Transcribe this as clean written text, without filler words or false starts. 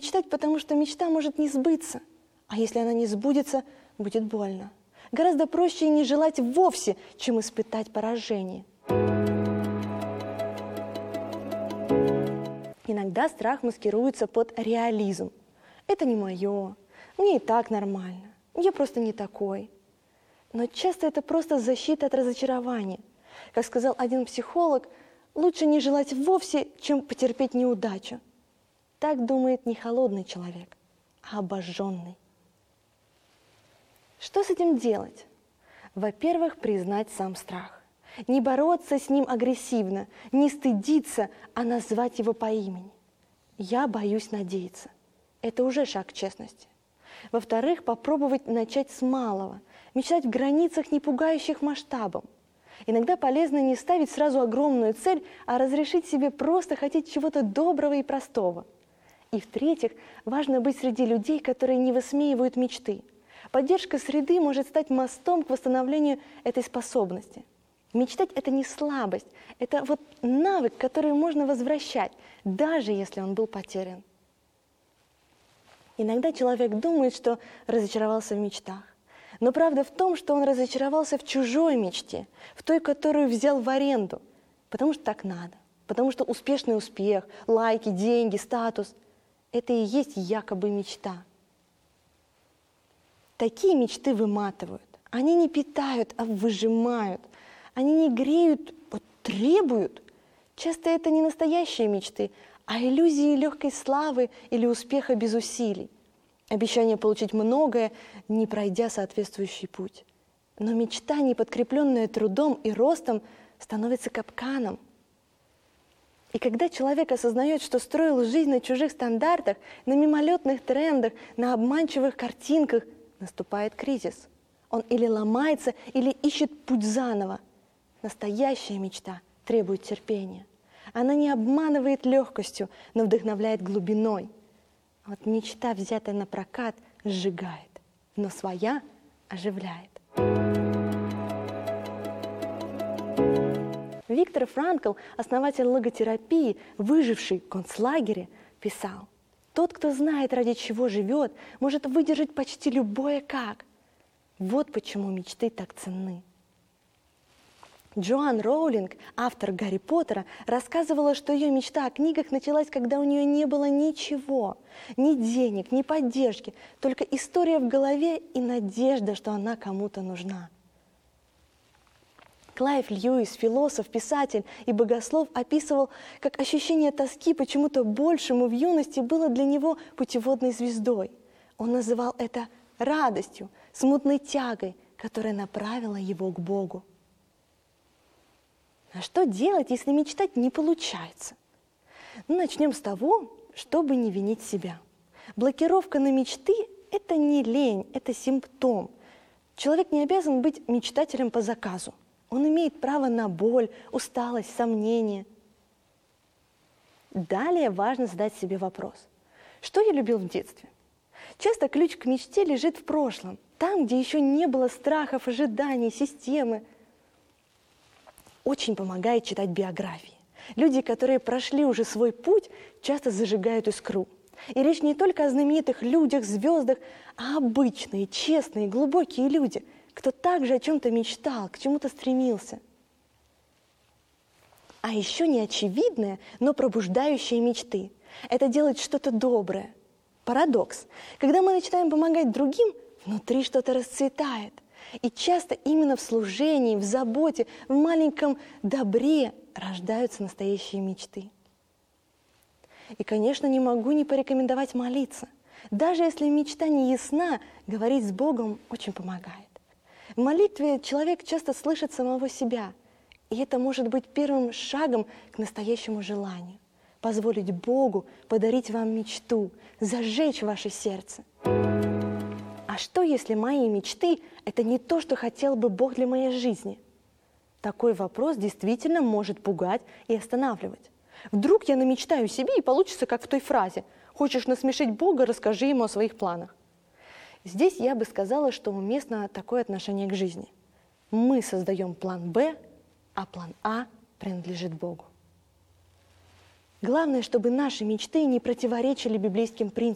мечтать, потому что мечта может не сбыться. А если она не сбудется, будет больно. Гораздо проще не желать вовсе, чем испытать поражение. Иногда страх маскируется под реализм. Это не мое, мне и так нормально, я просто не такой. Но часто это просто защита от разочарования. Как сказал один психолог, лучше не желать вовсе, чем потерпеть неудачу. Так думает не холодный человек, а обожженный. Что с этим делать? Во-первых, признать сам страх. Не бороться с ним агрессивно, не стыдиться, а назвать его по имени. Я боюсь надеяться. Это уже шаг к честности. Во-вторых, попробовать начать с малого, мечтать в границах, не пугающих масштабом. Иногда полезно не ставить сразу огромную цель, а разрешить себе просто хотеть чего-то доброго и простого. И в-третьих, важно быть среди людей, которые не высмеивают мечты. Поддержка среды может стать мостом к восстановлению этой способности. Мечтать – это не слабость, это навык, который можно возвращать, даже если он был потерян. Иногда человек думает, что разочаровался в мечтах. Но правда в том, что он разочаровался в чужой мечте, в той, которую взял в аренду, потому что так надо, потому что успешный успех, лайки, деньги, статус – это и есть якобы мечта. Такие мечты выматывают. Они не питают, а выжимают. Они не греют, а требуют. Часто это не настоящие мечты, а иллюзии легкой славы или успеха без усилий. Обещание получить многое, не пройдя соответствующий путь. Но мечта, не подкрепленная трудом и ростом, становится капканом. И когда человек осознает, что строил жизнь на чужих стандартах, на мимолетных трендах, на обманчивых картинках, наступает кризис. Он или ломается, или ищет путь заново. Настоящая мечта требует терпения. Она не обманывает легкостью, но вдохновляет глубиной. А вот мечта, взятая на прокат, сжигает, но своя оживляет. Виктор Франкл, основатель логотерапии, выживший в концлагере, писал: «Тот, кто знает, ради чего живет, может выдержать почти любое как. Вот почему мечты так ценны». Джоан Роулинг, автор «Гарри Поттера», рассказывала, что ее мечта о книгах началась, когда у нее не было ничего, ни денег, ни поддержки, только история в голове и надежда, что она кому-то нужна. Клайв Льюис, философ, писатель и богослов, описывал, как ощущение тоски почему-то большему в юности было для него путеводной звездой. Он называл это радостью, смутной тягой, которая направила его к Богу. А что делать, если мечтать не получается? Начнем с того, чтобы не винить себя. Блокировка на мечты – это не лень, это симптом. Человек не обязан быть мечтателем по заказу. Он имеет право на боль, усталость, сомнения. Далее важно задать себе вопрос: что я любил в детстве? Часто ключ к мечте лежит в прошлом, там, где еще не было страхов, ожиданий, системы. Очень помогает читать биографии. Люди, которые прошли уже свой путь, часто зажигают искру. И речь не только о знаменитых людях, звездах, а обычные, честные, глубокие люди, кто также о чем-то мечтал, к чему-то стремился. А еще неочевидное, но пробуждающие мечты – это делать что-то доброе. Парадокс. Когда мы начинаем помогать другим, внутри что-то расцветает. И часто именно в служении, в заботе, в маленьком добре рождаются настоящие мечты. И, конечно, не могу не порекомендовать молиться. Даже если мечта не ясна, говорить с Богом очень помогает. В молитве человек часто слышит самого себя, и это может быть первым шагом к настоящему желанию. Позволить Богу подарить вам мечту, зажечь ваше сердце. А что, если мои мечты – это не то, что хотел бы Бог для моей жизни? Такой вопрос действительно может пугать и останавливать. Вдруг я намечтаю себе, и получится, как в той фразе: «Хочешь насмешить Бога, расскажи ему о своих планах». Здесь я бы сказала, что уместно такое отношение к жизни. Мы создаем план «Б», а план «А» принадлежит Богу. Главное, чтобы наши мечты не противоречили библейским принципам.